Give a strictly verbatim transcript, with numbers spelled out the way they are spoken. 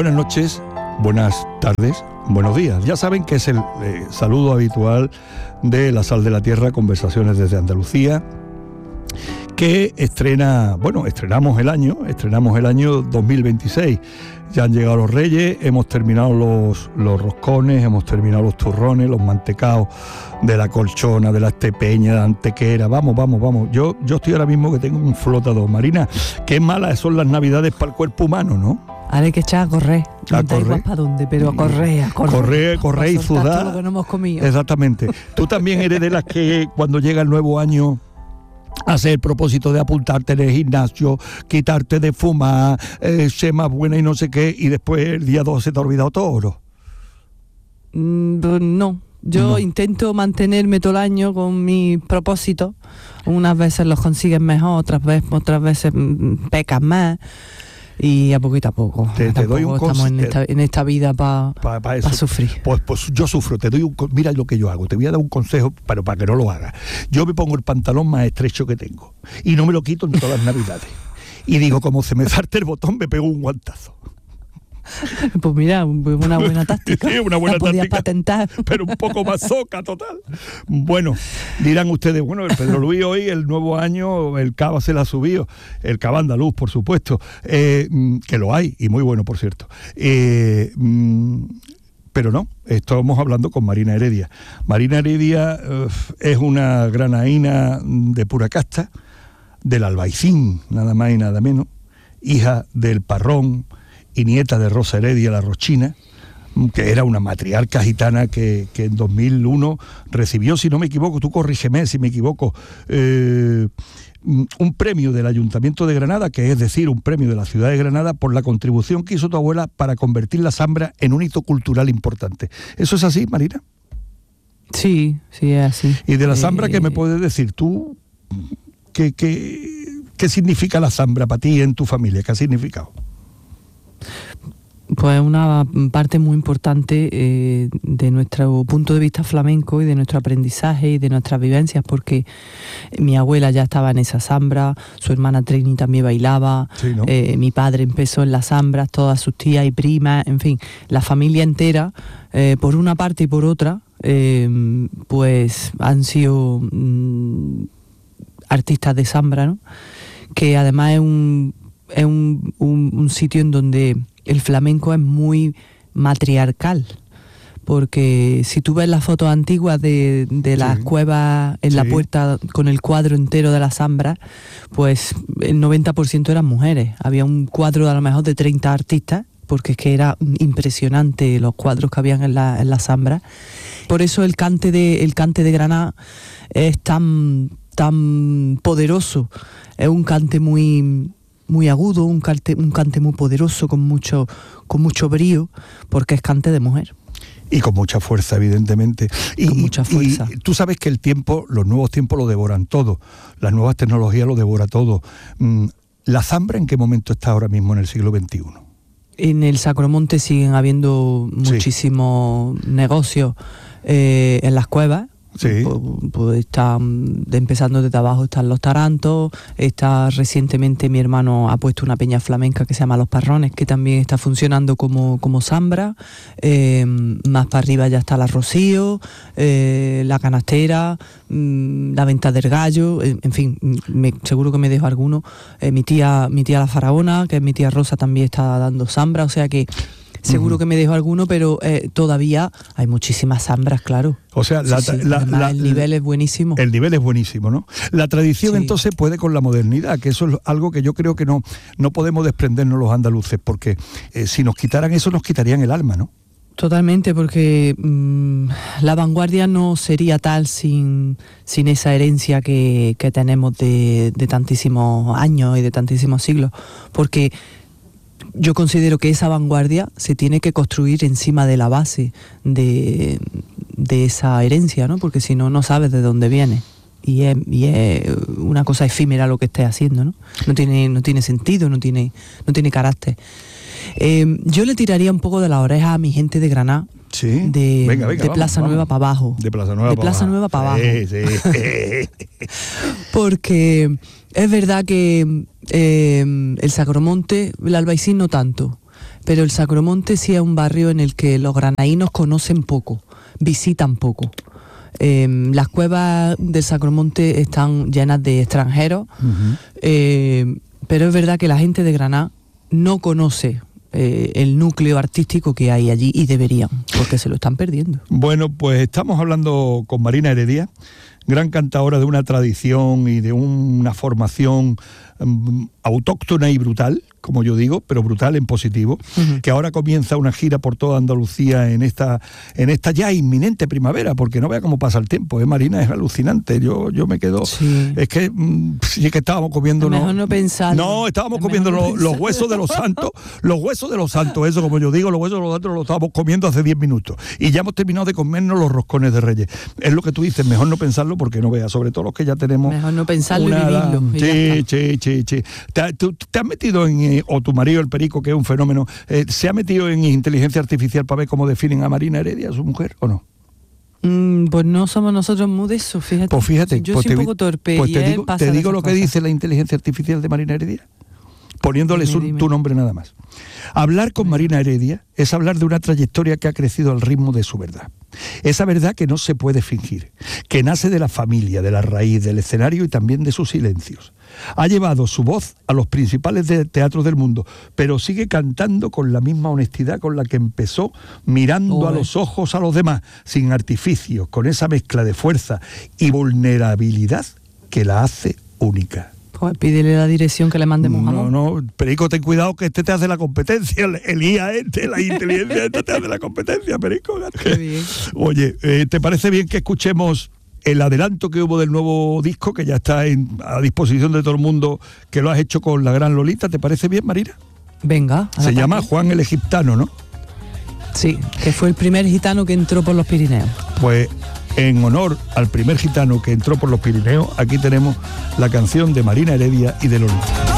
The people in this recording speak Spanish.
buenas noches, buenas tardes, buenos días. Ya saben que es el eh, saludo habitual de La Sal de la Tierra, Conversaciones desde Andalucía, que estrena, bueno, estrenamos el año, estrenamos el año dos mil veintiséis. Ya han llegado los Reyes, hemos terminado los, los roscones, hemos terminado los turrones, los mantecaos de la Colchona, de la Estepeña, de la Antequera. Vamos, vamos, vamos. Yo, yo estoy ahora mismo que tengo un flotador. Marina, qué malas son las Navidades para el cuerpo humano, ¿no? Ahora hay que echar a correr. A no correr. igual para dónde, pero a correr, a correr. Correr, correr y sudar. Todo lo que no hemos comido. Exactamente. Tú también eres de las que cuando llega el nuevo año hacer el propósito de apuntarte en el gimnasio, quitarte de fumar, eh, ser más buena y no sé qué, y después el día dos se te ha olvidado todo, ¿no? Mm, no, yo No. intento mantenerme todo el año con mis propósitos. Unas veces los consigues mejor, otras veces, otras veces mm, pecas más. Y a poquito a poco. Te, te doy un estamos conse- en esta, en esta vida para pa, pa pa eso. sufrir. Pues, pues yo sufro, te doy un, con- mira lo que yo hago, te voy a dar un consejo, pero para que no lo hagas. Yo me pongo el pantalón más estrecho que tengo y no me lo quito en todas las Navidades. Y digo, como se me salte el botón, me pego un guantazo. Pues mira, una buena táctica. Sí, una buena la podías táctica, patentar. pero un poco más soca, total. Bueno, dirán ustedes, bueno, el Pedro Luis hoy, el nuevo año, el cava se la ha subido, el cava andaluz, por supuesto, eh, que lo hay, y muy bueno, por cierto. Eh, mm, pero no, estamos hablando con Marina Heredia. Marina Heredia uh, es una granaína de pura casta, del Albaicín, nada más y nada menos, hija del Parrón y nieta de Rosa Heredia, la Rochina, que era una matriarca gitana que, que en dos mil uno recibió, si no me equivoco, tú corrígeme si me equivoco, eh, un premio del Ayuntamiento de Granada, que es decir, un premio de la ciudad de Granada, por la contribución que hizo tu abuela para convertir la Zambra en un hito cultural importante. ¿Eso es así, Marina? Sí, sí, es así. Y de la Zambra, Eh, ¿qué me puedes decir tú? ¿Qué, qué, qué significa la Zambra para ti y en tu familia? ¿Qué ha significado? Pues una parte muy importante eh, de nuestro punto de vista flamenco y de nuestro aprendizaje y de nuestras vivencias, porque mi abuela ya estaba en esa Zambra, su hermana Trini también bailaba, Sí, ¿no? eh, mi padre empezó en la Zambra, todas sus tías y primas, en fin, la familia entera, eh, por una parte y por otra, eh, pues han sido mm, artistas de Zambra, ¿no? Que además es un, es un, un, un sitio en donde el flamenco es muy matriarcal, porque si tú ves las fotos antiguas de, de las Sí. cuevas en Sí. la puerta con el cuadro entero de la Zambra, pues el noventa por ciento eran mujeres. Había un cuadro a lo mejor de treinta artistas, porque es que era impresionante los cuadros que habían en la, en la Zambra. Por eso el cante de, el cante de Granada es tan, tan poderoso, es un cante muy... muy agudo, un cante, un cante muy poderoso, con mucho, con mucho brío, porque es cante de mujer. Y con mucha fuerza, evidentemente. Y, Con mucha fuerza. Y tú sabes que el tiempo, los nuevos tiempos lo devoran todo. Las nuevas tecnologías lo devoran todo. Mm, ¿La Zambra en qué momento está ahora mismo en el siglo veintiuno? En el Sacromonte siguen habiendo Sí. muchísimos negocios eh, en las cuevas. Sí. Pues, pues están empezando desde abajo, están los tarantos, está recientemente mi hermano ha puesto una peña flamenca que se llama Los Parrones, que también está funcionando como, como Zambra. Eh, más para arriba ya está la Rocío, eh, la Canastera, mm, la Venta del Gallo, en, en fin, me, seguro que me dejo alguno. Eh, mi tía, mi tía la Faraona, que es mi tía Rosa, también está dando Zambra, o sea que seguro Ujú. que me dejo alguno, pero eh, todavía hay muchísimas Zambras, claro. O sea, la, Sí, sí, la- además la- el nivel es buenísimo. el nivel es buenísimo, ¿no? La tradición Sí. entonces puede con la modernidad, que eso es algo que yo creo que no, no podemos desprendernos los andaluces, porque eh, si nos quitaran eso, nos quitarían el alma, ¿no? Totalmente, porque mmm, la vanguardia no sería tal sin, sin esa herencia que, que tenemos de, de tantísimos años y de tantísimos siglos, porque yo considero que esa vanguardia se tiene que construir encima de la base de, de esa herencia, ¿no? Porque si no, no sabes de dónde viene. Y es, y es una cosa efímera lo que estés haciendo, ¿no? No tiene, no tiene sentido, no tiene, no tiene carácter. Eh, yo le tiraría un poco de la oreja a mi gente de Granada, Sí. de, Venga, venga, de vamos, Plaza vamos. Nueva para abajo. De Plaza Nueva de para Plaza abajo. Nueva para abajo. Sí, sí. Porque es verdad que eh, el Sacromonte, el Albaicín no tanto. pero el Sacromonte sí es un barrio en el que los granaínos conocen poco, visitan poco. Eh, las cuevas del Sacromonte están llenas de extranjeros, uh-huh. eh, pero es verdad que la gente de Granada no conoce eh, el núcleo artístico que hay allí, y deberían, porque se lo están perdiendo. Bueno, pues estamos hablando con Marina Heredia, gran cantadora de una tradición y de una formación um, autóctona y brutal, como yo digo, pero brutal en positivo, uh-huh. que ahora comienza una gira por toda Andalucía en esta en esta ya inminente primavera, porque no vea cómo pasa el tiempo, ¿eh, Marina? Es alucinante. Yo yo me quedo... Sí. Es que mm, sí es que estábamos comiendo... Es mejor no pensar. No, estábamos es comiendo no los, los huesos de los santos, los huesos de los santos, eso como yo digo, los huesos de los santos los estábamos comiendo hace diez minutos. Y ya hemos terminado de comernos los roscones de Reyes. Es lo que tú dices, mejor no pensarlo porque no veas, sobre todo los que ya tenemos... Mejor no pensarlo y vivirlo. Y sí, sí, sí, sí. ¿Te, tú, te has metido en... Eh, o tu marido, el Perico, que es un fenómeno, eh, ¿se ha metido en inteligencia artificial para ver cómo definen a Marina Heredia, a su mujer, o no? Mm, pues no somos nosotros muy de eso, fíjate. Pues fíjate. Yo pues soy te, un poco torpe. Pues y te digo, te digo lo que cosas. dice la inteligencia artificial de Marina Heredia, poniéndole dime, su, dime. tu nombre nada más. Hablar con Marina Heredia es hablar de una trayectoria que ha crecido al ritmo de su verdad. Esa verdad que no se puede fingir, que nace de la familia, de la raíz, del escenario y también de sus silencios. Ha llevado su voz a los principales de teatros del mundo, pero sigue cantando con la misma honestidad con la que empezó, mirando oh, a los ojos a los demás, sin artificios, con esa mezcla de fuerza y vulnerabilidad que la hace única. Pues pídele la dirección que le mandemos. No, no, Perico, ten cuidado que este te hace la competencia, el, el I A este, la inteligencia este te hace la competencia, Perico. Qué bien. Oye, eh, ¿te parece bien que escuchemos el adelanto que hubo del nuevo disco, que ya está en, a disposición de todo el mundo, que lo has hecho con la gran Lolita? ¿Te parece bien, Marina? Venga. Se llama Juan el Egiptano, ¿no? Sí, que fue el primer gitano que entró por los Pirineos. Pues en honor al primer gitano que entró por los Pirineos, aquí tenemos la canción de Marina Heredia y de Lolita.